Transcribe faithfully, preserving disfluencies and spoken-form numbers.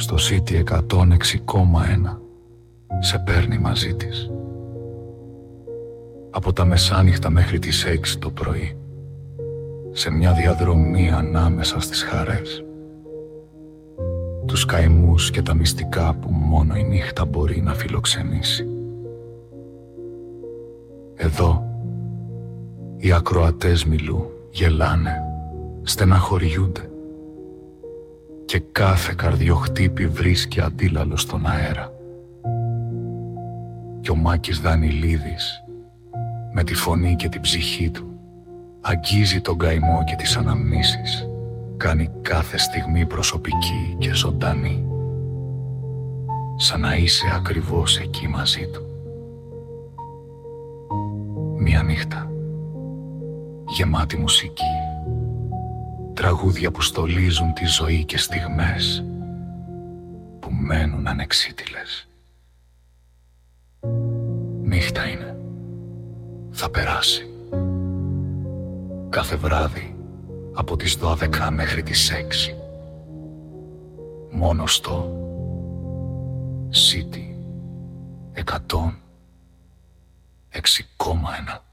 στο City εκατόν έξι κόμμα ένα σε παίρνει μαζί της. Από τα μεσάνυχτα μέχρι τις έξι το πρωί, σε μια διαδρομή ανάμεσα στις χαρές, τους καημούς και τα μυστικά που μόνο η νύχτα μπορεί να φιλοξενήσει. Εδώ οι ακροατές μιλού γελάνε, στεναχωριούνται και κάθε καρδιοχτύπη βρίσκει αντίλαλο στον αέρα. Κι ο Μάκης Δανειλίδης με τη φωνή και την ψυχή του αγγίζει τον καημό και τις αναμνήσεις, κάνει κάθε στιγμή προσωπική και ζωντανή, σαν να είσαι ακριβώς εκεί μαζί του. Μια νύχτα γεμάτη μουσική, τραγούδια που στολίζουν τη ζωή και στιγμές που μένουν ανεξίτηλες. Νύχτα είναι, θα περάσει. Κάθε βράδυ από τις δώδεκα μέχρι τις έξι, μόνο στο City εκατόν έξι κόμμα ένα.